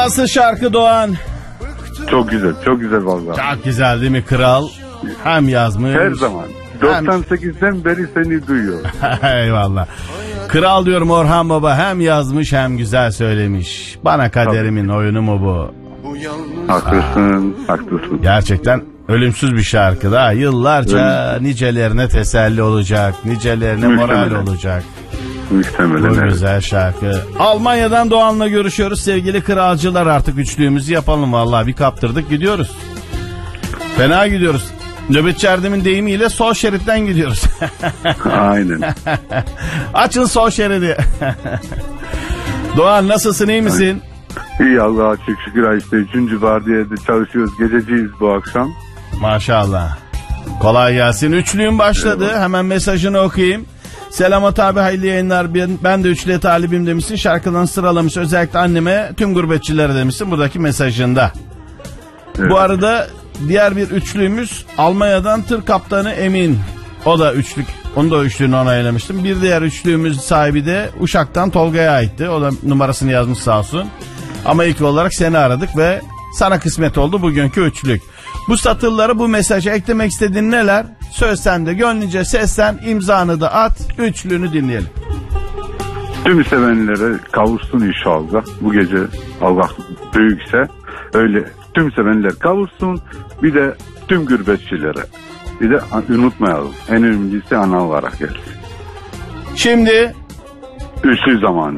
Nasıl şarkı Doğan? Çok güzel, çok güzel vallahi. Çok güzel değil mi kral? Hem yazmış. Her zaman. 98'den beri seni duyuyor. Eyvallah. Kral diyorum Orhan Baba, hem yazmış hem güzel söylemiş. Bana kaderimin oyunu mu bu? Haklısın, haklısın. Gerçekten ölümsüz bir şarkı da yıllarca nicelerine teselli olacak, nicelerine moral olacak. Muhtemelen. Bu güzel şarkı. Almanya'dan Doğan'la görüşüyoruz sevgili kralcılar, artık üçlüğümüzü yapalım vallahi, bir kaptırdık gidiyoruz. Fena gidiyoruz. Nöbetçi Erdem'in deyimiyle sol şeritten gidiyoruz. Aynen. Açın sol şeridi. Doğan nasılsın, iyi misin? İyi Allah'a çok şükür, işte 3. vardiyada çalışıyoruz, gececiyiz bu akşam. Maşallah. Kolay gelsin. Üçlüğün başladı. Evet. Hemen mesajını okuyayım. Selamat abi, hayırlı yayınlar. Ben de üçlüye talibim demişsin. Şarkıdan sıralamış. Özellikle anneme, tüm gurbetçilere demişsin buradaki mesajında. Evet. Bu arada diğer bir üçlüğümüz Almanya'dan tır kaptanı Emin. O da üçlük. Onu da üçlüğünü onaylamıştım. Bir diğer üçlüğümüz sahibi de Uşak'tan Tolga'ya aitti. O da numarasını yazmış sağ olsun. Ama ilk olarak seni aradık ve sana kısmet oldu bugünkü üçlük. Bu satırları, bu mesaja eklemek istediğin neler? Söz sende, gönlünce seslen, imzanı da at, üçlüğünü dinleyelim. Tüm sevenlere kavuşsun inşallah. Bu gece Allah büyükse öyle tüm sevenler kavuşsun. Bir de tüm gurbetçilere. Bir de unutmayalım, en önemlisi ana olarak gelsin. Şimdi üçlü zamanı.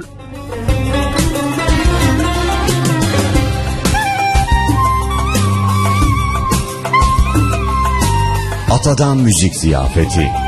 Atadan Müzik Ziyafeti.